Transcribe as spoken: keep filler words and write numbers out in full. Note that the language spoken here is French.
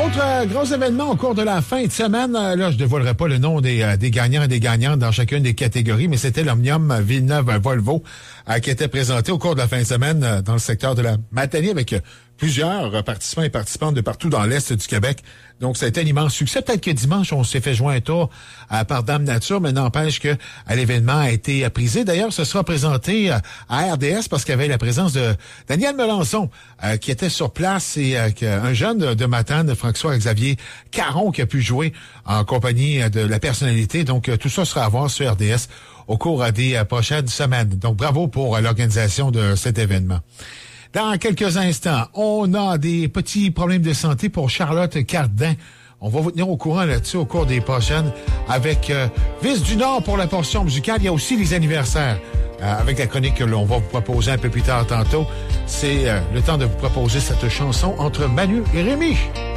Autre euh, gros événement au cours de la fin de semaine, euh, là, je ne dévoilerai pas le nom des, euh, des gagnants et des gagnantes dans chacune des catégories, mais c'était l'Omnium Villeneuve-Volvo euh, qui était présenté au cours de la fin de semaine euh, dans le secteur de la Matanie avec euh, plusieurs euh, participants et participantes de partout dans l'Est du Québec. Donc, ça a été un immense succès. Peut-être que dimanche, on s'est fait jouer un tour euh, par Dame Nature, mais n'empêche que euh, l'événement a été euh, prisé. D'ailleurs, ce sera présenté euh, à R D S parce qu'il y avait la présence de Daniel Melançon euh, qui était sur place et euh, un jeune de, de Matane, François-Xavier Caron, qui a pu jouer en compagnie de la personnalité. Donc, euh, tout ça sera à voir sur R D S au cours euh, des euh, prochaines semaines. Donc, bravo pour euh, l'organisation de cet événement. Dans quelques instants, on a des petits problèmes de santé pour Charlotte Cardin. On va vous tenir au courant là-dessus au cours des prochaines avec euh, Vis du Nord pour la portion musicale. Il y a aussi les anniversaires euh, avec la chronique que l'on va vous proposer un peu plus tard tantôt. C'est euh, le temps de vous proposer cette chanson entre Manu et Rémi.